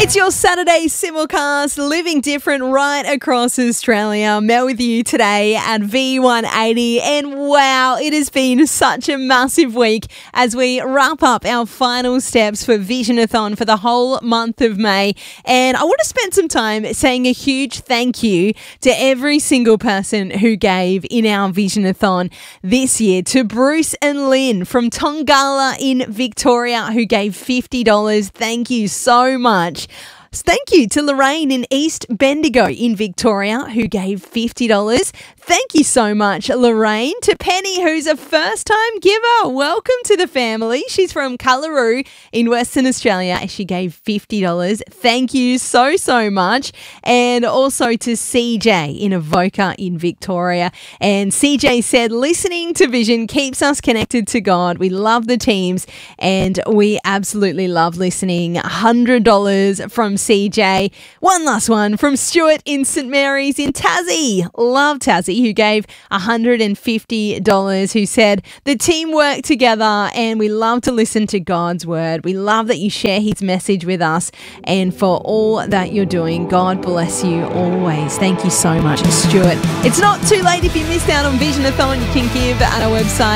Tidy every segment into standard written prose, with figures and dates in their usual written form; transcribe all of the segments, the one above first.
It's your Saturday simulcast, living different right across Australia. Mel with you today at V180. And wow, it has been such a massive week as we wrap up our final steps for Visionathon for the whole month of May. And I want to spend some time saying a huge thank you to every single person who gave in our Visionathon this year. To Bruce and Lynn from Tongala in Victoria who gave $50. Thank you so much. Thank you to Lorraine in East Bendigo in Victoria who gave $50. Thank you so much, Lorraine. To Penny, who's a first-time giver. Welcome to the family. She's from Cullaroo in Western Australia. She gave $50. Thank you so, so much. And also to CJ in Avoca in Victoria. And CJ said, listening to Vision keeps us connected to God. We love the teams and we absolutely love listening. $100 from CJ. One last one from Stuart in St Mary's in Tassie. Love Tassie, who gave $150, who said, the team work together and we love to listen to God's word. We love that you share his message with us and for all that you're doing. God bless you always. Thank you so much, Stuart. It's not too late if you missed out on Visionathon. You can give at our website,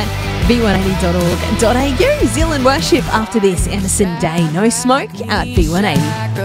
v180.org.au. Zealand worship after this. Emerson Day, No Smoke at V180.